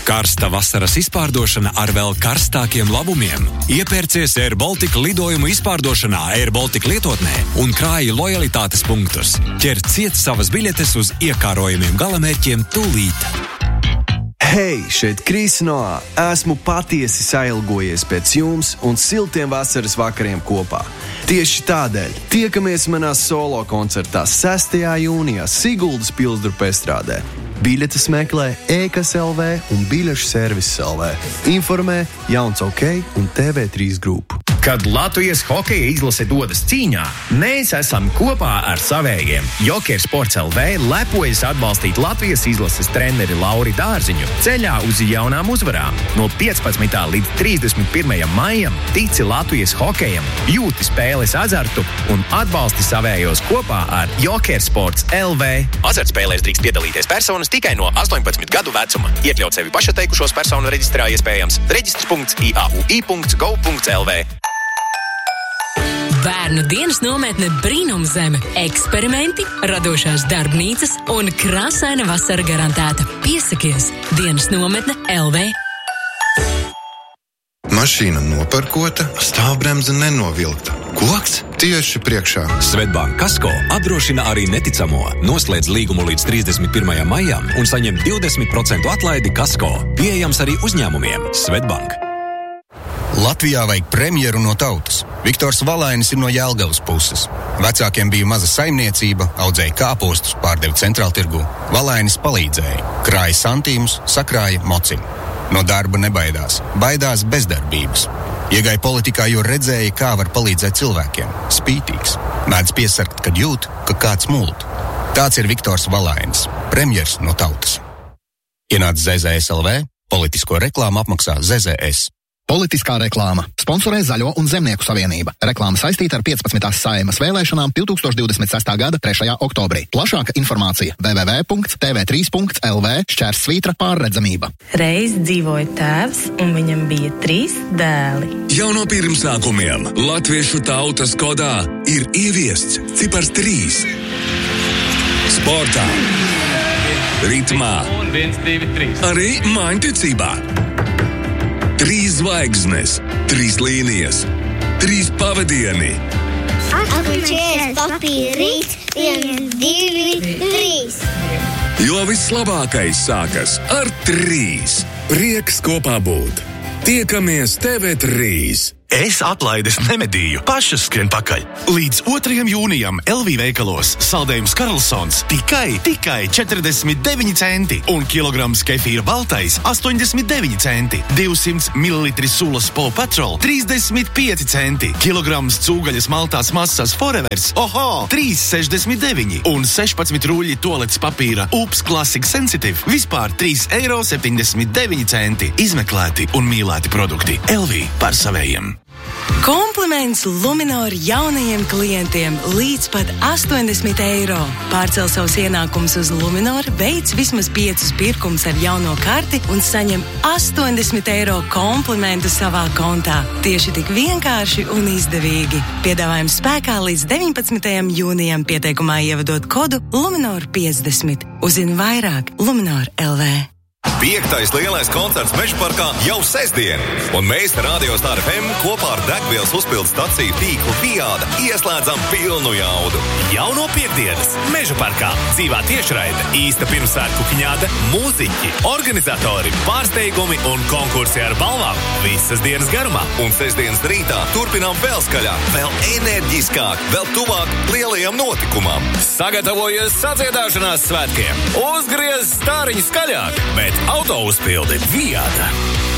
Karsta vasaras izpārdošana ar vēl karstākiem labumiem. Iepērcies Air Baltica lidojumu izpārdošanā Air Baltica lietotnē un krāji lojalitātes punktus. Ķer ciet savas biļetes uz iekārojumiem galamērķiem tūlīt. Hei, šeit Kris Noā. Esmu patiesi sailgojies pēc jums un siltiem vasaras vakariem kopā. Tieši tādēļ tiekamies manā solo koncertā 6. jūnijā Siguldas Pilsdrupa estrādē. Biļetes meklē EKS LV un biļešu servis LV. Informē Jauns OK un TV3 grupu. Kad Latvijas hokeja izlase dodas cīņā, mēs esam kopā ar savējiem. Joker Sports LV lepojas atbalstīt Latvijas izlases treneri Lauri Dārziņu ceļā uz jaunām uzvarām. No 15. līdz 31. maijam tici Latvijas hokejam, jūti spēles azartu un atbalsti savējos kopā ar Joker Sports LV. Azartspēlēs drīkst piedalīties personas tikai no 18 gadu vecuma. Iekļaut sevi pašateikušos personu reģistrā iespējams reģistrs.iaui.gov.lv. Bērnu dienas nometne Brīnumzeme, eksperimenti, radošās darbnīcas un krāsaina vasara garantēta. Piesakies! Dienas nometne LV. Mašīna noparkota, stāvbremze nenovilkta. Koks tieši priekšā. Svetbank Kasko apdrošina arī neticamo. Noslēdz līgumu līdz 31. maijam un saņem 20% atlaidi Kasko. Pieejams arī uzņēmumiem. Svetbank. Latvijā vajag premjeru no tautas. Viktors Valainis ir no Jelgavas puses. Vecākiem bija maza saimniecība, audzēja kāpostus, pārdeva centrāltirgū. Valainis palīdzēja, krāja santīmus, sakrāja mocim. No darba nebaidās, baidās bezdarbības. Iegāja politikā, jo redzēja, kā var palīdzēt cilvēkiem. Spītīgs, mēdz piesargt, kad jūt, ka kāds mult. Tāds ir Viktors Valainis, premjers no tautas. Ienāc ZZS LV, politisko reklāmu apmaksā ZZS. Politiskā reklāma. Sponsorē Zaļo un Zemnieku savienība. Reklāma saistīta ar 15. Saeimas vēlēšanām 2026. gada 3. oktobrī. Plašāka informācija www.tv3.lv/pārredzamība. Reiz dzīvoja tēvs, un viņam bija 3 dēli. Jau no pirmsākumiem latviešu tautas kodā ir ieviests cipars 3. Sportā, ritmā, arī mājiņticībā. 3 zvaigznes, 3 līnijas, 3 pavadieni. Atličies papīrīts, 1, 2, 3. Jo vislabākais sākas ar 3. Prieks kopā būt. Tiekamies TV3. Es atlaides nemedīju, pašas skrien pakaļ. Līdz 2. jūnijam LV veikalos saldējums Karlsons tikai 49 centi un kilograms kefīra baltais 89 centi. 200 ml sulas Paw Patrol 35 centi. Kilograms cūgaļas maltās masas Forevers, 3,69 un 16 ruļļi toaletes papīra Ups Classic Sensitive vispār 3,79 centi. Izmeklēti un mīlēti produkti. LV par savējiem. Kompliments Luminor jaunajiem klientiem līdz pat 80 eiro. Pārcel savus ienākumus uz Luminor, veic vismaz 5 pirkumus ar jauno karti un saņem 80 eiro komplimentu savā kontā. Tieši tik vienkārši un izdevīgi. Piedāvājums spēkā līdz 19. jūnijam, pieteikumā ievadot kodu Luminor 50. Uzzini vairāk Luminor LV. 5. lielais koncerts Mežaparkā jau sestdien, un mēs Radio Star FM kopā ar degvielas uzpildes staciju tīklu Viāda ieslēdzam pilnu jaudu. Jau no piekdienas Mežaparkā dzīvā tiešraide, īsta pirmsvētku kņāda, mūziķi, organizatori, pārsteigumi un konkursi ar balvām visas dienas garumā. Un sestdienas rītā turpinām vēl skaļāk, vēl enerģiskāk, vēl tuvāk lielajam notikumam. Sagatavojies sadziedāšanās svētkiem, uzgriez stāriņu skaļāk, bet auto uzpildi Viāda.